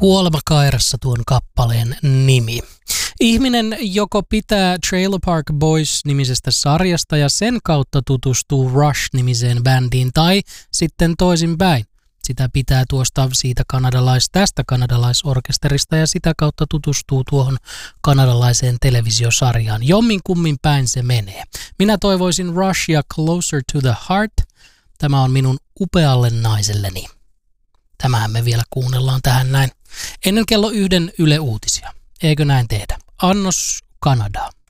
Kuolema kairassa tuon kappaleen nimi. Ihminen joko pitää Trailer Park Boys-nimisestä sarjasta ja sen kautta tutustuu Rush-nimiseen bändiin tai sitten toisinpäin. Sitä pitää tästä kanadalaisorkesterista ja sitä kautta tutustuu tuohon kanadalaiseen televisiosarjaan. Jommin kummin päin se menee. Minä toivoisin Rushia Closer to the Heart. Tämä on minun upealle naiselleni. Tämähän me vielä kuunnellaan tähän näin. Ennen kello 1 Yle Uutisia. Eikö näin tehdä? Annos Kanadaa.